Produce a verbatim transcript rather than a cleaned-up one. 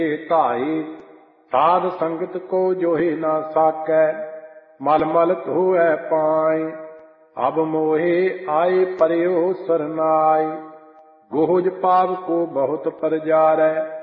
ਧਾਈ। ਸਾਧ ਸੰਗਤ को जोहि ना साकै, मल मल धोए पाए। अब मोहे आए परयो सरनाई, गोहज पाप को बहुत परजारै।